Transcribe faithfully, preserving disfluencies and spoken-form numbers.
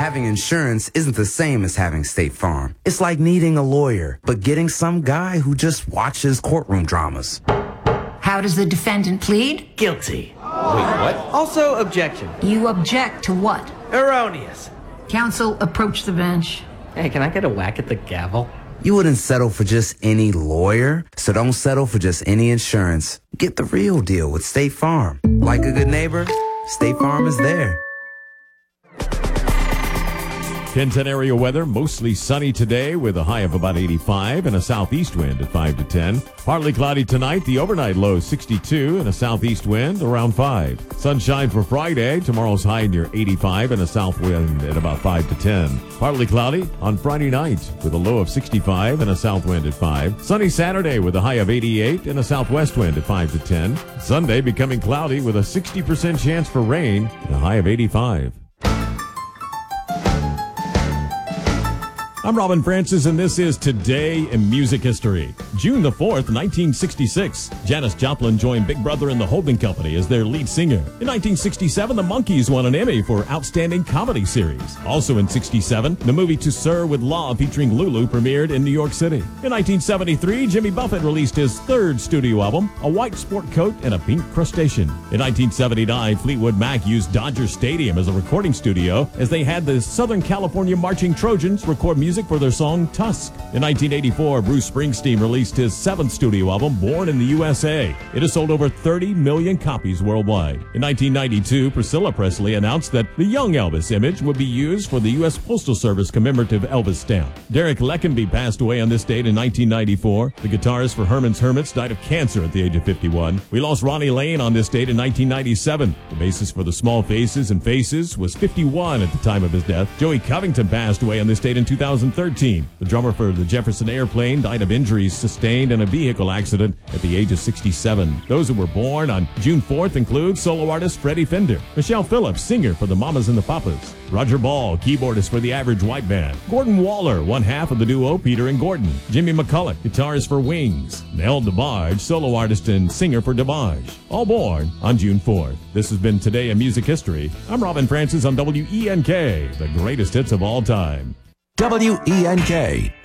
Having insurance isn't the same as having State Farm. It's like needing a lawyer, but getting some guy who just watches courtroom dramas. How does the defendant plead? Guilty. Wait, what? Also, objection. You object to what? Erroneous. Counsel, approach the bench. Hey, can I get a whack at the gavel? You wouldn't settle for just any lawyer, so don't settle for just any insurance. Get the real deal with State Farm. Like a good neighbor, State Farm is there. ten ten area weather, mostly sunny today with a high of about eighty-five and a southeast wind at five to ten. Partly cloudy tonight, the overnight low sixty-two and a southeast wind around five. Sunshine for Friday, tomorrow's high near eighty-five and a south wind at about five to ten. Partly cloudy on Friday night with a low of sixty-five and a south wind at five. Sunny Saturday with a high of eighty-eight and a southwest wind at five to ten. Sunday becoming cloudy with a sixty percent chance for rain and a high of eighty-five. I'm Robin Francis, and this is Today in Music History. June the fourth, nineteen sixty-six, Janis Joplin joined Big Brother and the Holding Company as their lead singer. In nineteen sixty-seven, the Monkees won an Emmy for Outstanding Comedy Series. Also in sixty-seven, the movie To Sir with Love featuring Lulu premiered in New York City. In nineteen seventy-three, Jimmy Buffett released his third studio album, A White Sport Coat and a Pink Crustacean. In nineteen seventy-nine, Fleetwood Mac used Dodger Stadium as a recording studio as they had the Southern California Marching Trojans record music for their song Tusk. In nineteen eighty-four, Bruce Springsteen released his seventh studio album, Born in the U S A. It has sold over thirty million copies worldwide. In nineteen ninety-two, Priscilla Presley announced that the young Elvis image would be used for the U S Postal Service commemorative Elvis stamp. Derek Leckenby passed away on this date in nineteen ninety-four. The guitarist for Herman's Hermits died of cancer at the age of fifty-one. We lost Ronnie Lane on this date in nineteen ninety-seven. The bassist for the Small Faces and Faces was fifty-one at the time of his death. Joey Covington passed away on this date in two thousand thirteen. The drummer for the Jefferson Airplane died of injuries sustained in a vehicle accident at the age of sixty-seven. Those who were born on June fourth include solo artist Freddie Fender, Michelle Phillips, singer for the Mamas and the Papas, Roger Ball, keyboardist for the Average White Band, Gordon Waller, one half of the duo Peter and Gordon, Jimmy McCulloch, guitarist for Wings, Nell DeBarge, solo artist and singer for DeBarge, all born on June fourth. This has been Today in Music History. I'm Robin Francis on W E N K, the greatest hits of all time. W E N K,